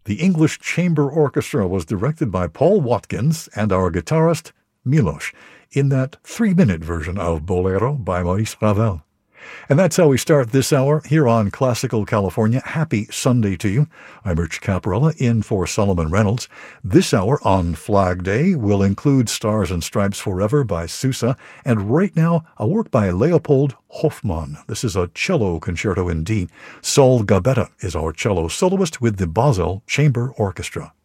The English Chamber Orchestra was directed by Paul Watkins and our guitarist, Milos, in that 3-minute version of Bolero by Maurice Ravel. And that's how we start this hour here on Classical California. Happy Sunday to you. I'm Rich Caparella in for Solomon Reynolds. This hour on Flag Day will include Stars and Stripes Forever by Sousa, and right now a work by Leopold Hofmann. This is a cello concerto in D. Saul Gabetta is our cello soloist with the Basel Chamber Orchestra.